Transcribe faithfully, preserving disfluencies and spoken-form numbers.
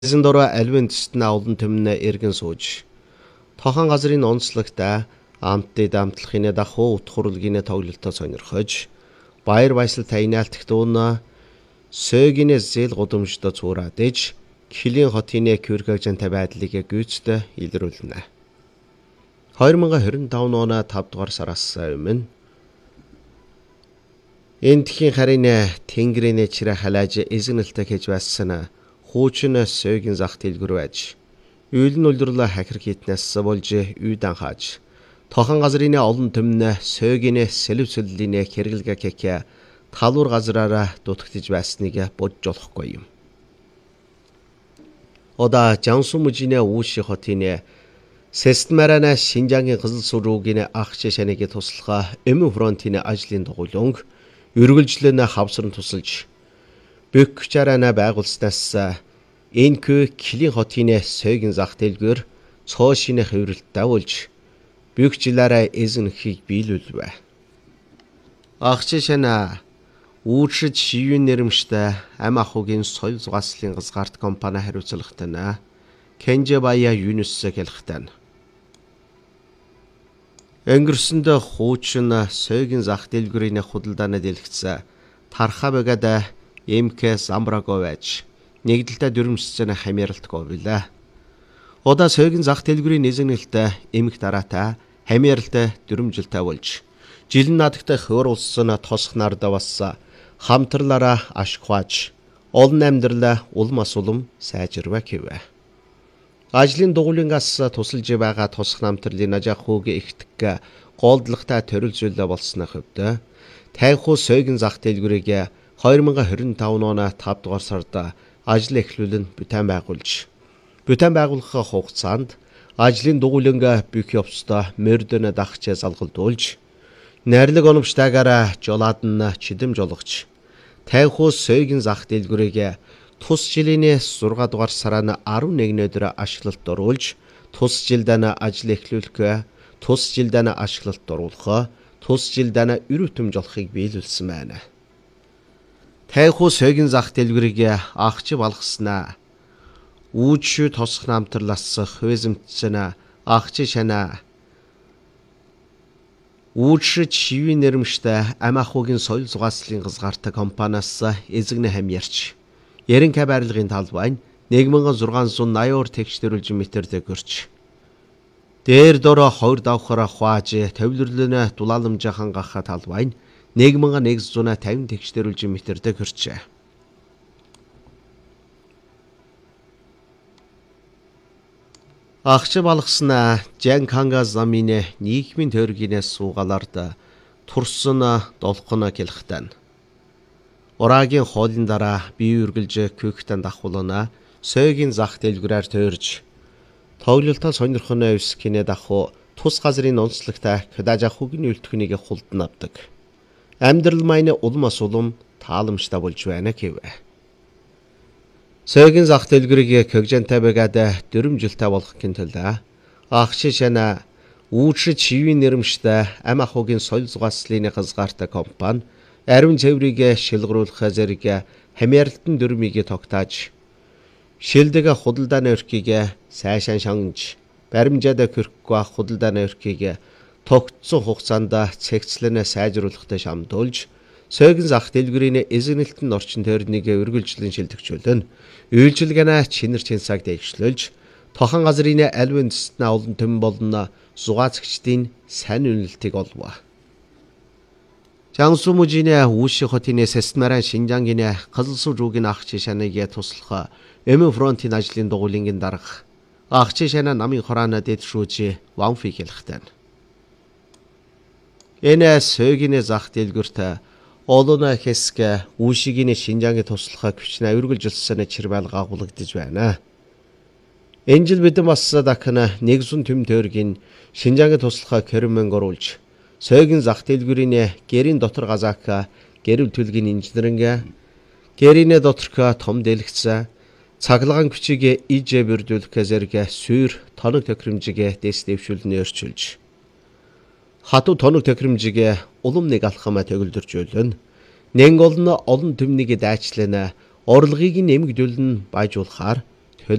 Эзэн дураа альвын төстнэ олон төмнө эргэн сууж. Тохон газрын онцлогтой амттай дамтлахын дахуу утхурлгийн тоглолтоо сонирхож. Баяр баясал тайнаалтх дууна сөөгинэ зээл гудамжтай цуураадэж Килийн хотын кюргагжантай байдлыг гүйцэд илрүүлнэ. две тысячи двадцать пять оны тавд дугаар сараас өмнө Эндхийн харин тэнгэрийн чирэ халааж эзэнэлтэй хийж байсан хуучин сөгийн зах дэлгүр байж үйлэн үлдэрлэ хахир хитнээс болж үйдэн хааж тохон газрын олон төмнө сөгийн сэлвсэллийн хэрэглэгээ кэкэ талуур газраараа дутагдж байсныг бодж болохгүй юм. Ода Жансумжийн Үүши хотын Сестмарана Шинжангийн Қызыл суруугийн ах жишээнийг туслах Эмэн фронтын ажлын дугуйланг үргэлжлэн хавсран тусалж Бөкчарана байгуулснаас энэхүү Килийн хотын сөгийн зах дэлгүүр цоошин хэврэлттэй болж Бөкчлаараа эзэнхийг биелүүлвэ. Ах жишээнэ Үүшид шивэн нэрмжтэй ам ахугийн соёл зугаслын газгарт компани хариуцлагатай Кенжебая Юнус хэлэхтэн. Өнгөрсөнд хуучин сөгийн зах дэлгүүрийн худалдааны дэлгэцээ тархаа багада эм ка Самбраго байж нэгдэлтэй дүрмсцэн хамааралтгүй билээ. Удаа сөгийн зах дэлгүүрийн эзэнэлтэй эмх дараатай хамааралтай дүрмжилтэй болж жилэн надагтай хөр улсын тосх нарда бас хамтарлаараа ашхваж олон амьдралаа улмас улам сайжирвэ гэвэ. Ажлын дугуулингаас тусалж байгаа тусах намтрлын ажахууг ихтгэг голдлагатай төрөл зүйлээ болсны хувьд тайхуу сөгийн зах дэлгүүрийг две тысячи двадцать пять оны тавд дугаар сард ажил эхлүүлэн бүтээн байгуулж бүтээн байгуулах хугацаанд ажлын дугуулинг бүх явцдаа мөрдөн дахч залгалдуулж найрлаг оновчтойгоор жолоод нь чидэм жологч тайхуу сөгийн зах дэлгүүрийг тус жилийн зургаан дугаар сараа eleven өдөр ашиглалт оруулж тус жилдээ ажил эхлүүлэх тус жилдээ ашиглалт оруулах тус жилдээ өрөвтөмж олохыг биелүүлсэн байна. Тайхуу сөгийн зах дэлгүүрийг агч балгаснаа үүч тосх намтарлаас хөвөзмтсэн агч шана үүч шивэн нэрмжтэй ам ахугийн соёл зугаслын газгарт компаниас эзэгнэ хамьярч Ярин кабарлагын талбай one thousand six hundred eighty тэгш төрүүлж метр дэгэрч дээр дөрө хоёр давхраа хувааж төвлөрлөнө дулааламж хангах талбай one thousand one hundred fifty тэгш төрүүлж метр дэгэрч Агч балгаснаа Жанканга замын нийгмийн төргийнээс суугалард турсан долхоно хэлэхтэн Урагийн хоолын дараа бие үргэлж көөхтэн дахуулна сөгийн зах дэлгүүрээр төрж тоглолтоо сонирхоно өсгөнэ дахуу тус газрын онцлогтой кадажахугийн үлтгэнийг хулдан авдаг. Амьдрал маань улмас улам тааламжтай болж байна гэвэ. Сөгийн зах дэлгүүрийг көгжантай байгаад дөрвөлтэй болгох гинтэлээ. Агч шана үүчид шивэн нэрмжтэй ам ахугийн соёл зугаслын газгарт компани Ариун цэврийг шилгруулах зэрэг хамааралтын дүрмийг тогтоож шилдэг худалдааны өрхийг сайшаан шангаж баримжаад көрөхгүй худалдааны өрхийг тогтсон хугацаанд цэгцлэн сайжруулахтай шамдуулж сөгийн зах дэлгүүрийн эзэнэлтэн орчин тойрныг үргэлжлэн шилдэгчүүлэн үйлчилгээнэ чинэр чинсаг дэвшлүүлж тохон газрын альвын төснө олон төм болно зугаацгчдын сайн үнэлтийг олвоо. Жансумжийн Үүши хотын Сестмаран Шинжангийн Қызыл суруугийн ах жишээнийг туслах Эмэн фронтын ажлын дугуулингийн дарга ах жишээнэ намын хороона дэдшүүж Ванфи хэлэхтэн. Энэ сөгийн зах дэлгүүрт олон хэсэг Үүшигийн Шинжангийн туслах хүчнээ үргэлжилсэн чирбэл гагуулгадж байна. Энэ жил бид бас дахин нэгэн төм төргийн Шинжангийн туслах Кэрмэн оруулж сөгийн зах дэлгүүрийн гэрийн дотор газаак гэрэл төлгийн инженеринг гэрийн доторх том дэлгэц цаглаган хүчийг ижээ бүрдүүлэх зэрэг сүйр тоног тохиромжийг дэс дэвшүүлнэ өрчилж хатуу тоног тохиромжийг улам нэг алхам төгөлдөржүүлэн нэн олон олон төмнийг дайчлана орлогыг нэмэгдүүлэн байжуулахаар